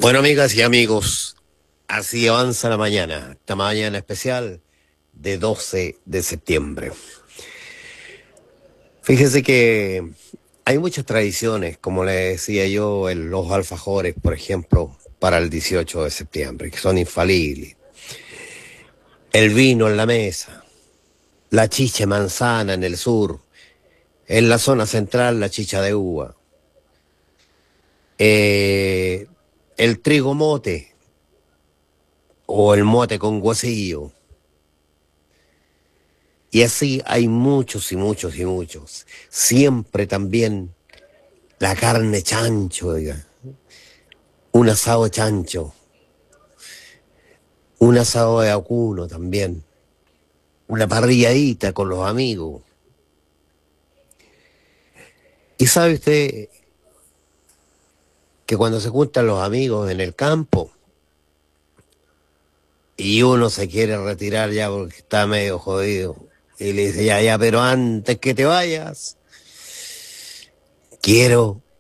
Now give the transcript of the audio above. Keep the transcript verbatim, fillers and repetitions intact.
Bueno, amigas y amigos, así avanza la mañana, esta mañana especial de doce de septiembre. Fíjese que hay muchas tradiciones, como le decía yo, en los alfajores, por ejemplo, para el dieciocho de septiembre, que son infalibles. El vino en la mesa, la chicha de manzana en el sur, en la zona central la chicha de uva, eh, el trigo mote o el mote con guasillo. Y así hay muchos y muchos y muchos. Siempre también la carne chancho, oiga, un asado de chancho, un asado de vacuno también, una parrilladita con los amigos. Y sabe usted que cuando se juntan los amigos en el campo y uno se quiere retirar ya porque está medio jodido, y le dice, ya, ya, pero antes que te vayas, quiero